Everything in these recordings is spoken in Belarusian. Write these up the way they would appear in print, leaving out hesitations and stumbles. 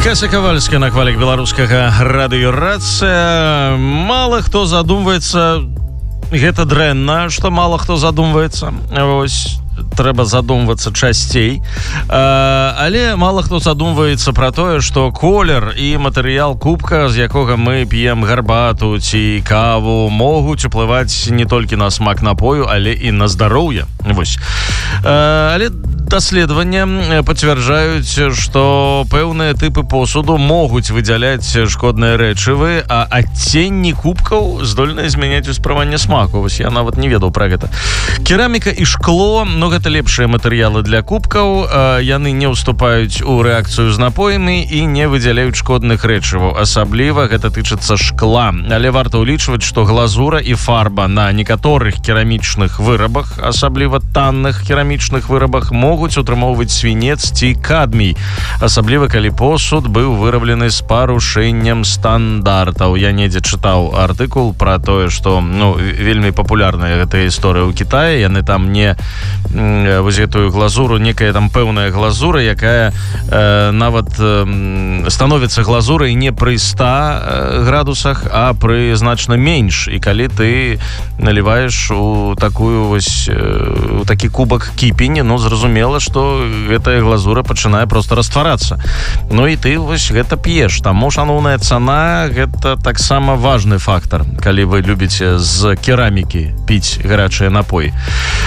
Кася Кавальская на хвалях беларускага радыёрацыя. Мало хто задумваецца, гэта дрэнна, што мало хто задумваецца. Вось трэба задумвацца часцей, але мало хто задумваецца пра тое, што колер і матэрыял кубка, з якога мы п'ем гарбату ці каву, могуць уплываць не толькі на смак напою, але і на здароўе. Вось. Але даследавання пацвярджаюць, што пэўныя тыпы посуду могуць выдзяляць шкодныя рэчывы, а адценні кубкаў здольныя змяняць успрыманне смаку. Вось я нават не ведаў пра гэта. Кераміка і шкло, гэта лепшыя матэрыялы для кубкаў, яны не ўступаюць у рэакцыю з напоямі і не выдзяляюць шкодных рэчываў. Асабліва гэта тычыцца шкла. Але варта ўлічваць, што глазура і фарба на некаторых керамічных вырабах, асабліва танных керамічных вырабах, могуць утрымоўваць свінец ці кадмій, асабліва калі посуд быў выраблены з парушэннем стандартаў. Я недзе чытаў артыкул пра тое, што вельмі папулярная гэтая гісторыя ў Кітаі. Яны там не вось гэтую глазуру, некая там пэўная глазура, якая нават становіцца глазурай не пры 100 градусах, а пры значна менш. І калі ты наліваеш у такую вось у такі кубак кіпень, зразумела, што гэтая глазура пачынае проста растварацца. І ты вось гэта п'еш. Таму шаноўная цана — гэта таксама важны фактар, калі вы любіце з керамікі піць гарачыя напоі.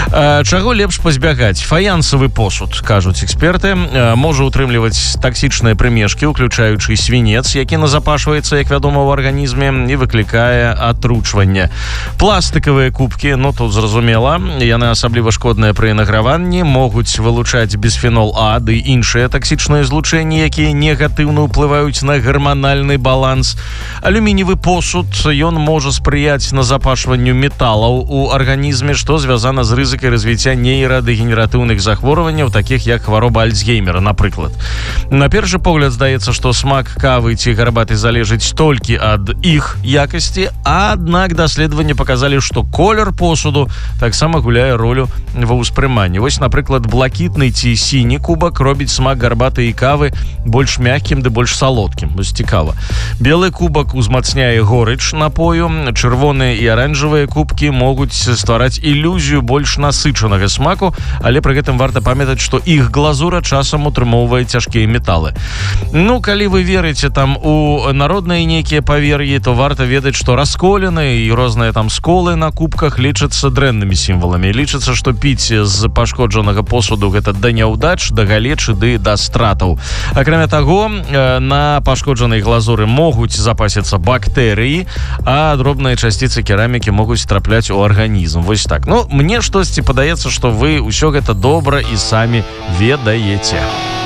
Чаго лепш пазбягаць? Фаянсавы посуд, кажуць эксперты, можа утрымліваць таксічныя прымешкі, уключаючы свінец, які назапашваецца, як вядома, ў арганізме і выклікае атручванне. Пластыкавыя кубкі, тут зразумела, яны асабліва шкодныя пры награванні, могуць вылучаць бісфенол А ды іншыя таксічныя злучэнні, якія негатыўна ўплываюць на гарманальны баланс. Алюмініевы посуд, ён можа спрыяць назапашванню металаў у арганізме, што звязана з рызыкай развіцця нейрадэгенератыўных захворванняў, такіх як хвароба Альцгеймера, напрыклад. На першы погляд здаецца, што смак кавы ці гарбаты залежыць толькі ад іх якасці, аднак даследаванні паказалі, што колер посуду таксама гуляе ролю ва ўспрыманні. Вось, напрыклад, блакітны ці сіні кубак робіць смак гарбаты і кавы больш мяккім ды больш салодкім. Вось цікава. Белы кубак узмацняе горыч напою, чырвоныя і аранжавыя кубкі могуць ствараць ілюзію больш насычанага смаку, але пры гэтым варта памятаць, што іх глазура часам утрымоўвае цяжкія металы. Калі вы верыце там у народныя нейкія павер'і, то варта ведаць, што расколіны і розныя там сколы на кубках лічацца дрэннымі сімваламі. Лічацца, што піць з пашкоджанага посуду гэта да няўдач, да галечы ды да стратаў. Акрамя таго, на пашкоджанай глазуры могуць запасіцца бактэрыі, а дробныя часціцы керамікі могуць трапляць у арганізм. Вось так. Мне штосьці падаецца, што вы ўсё гэта добра і самі ведаеце.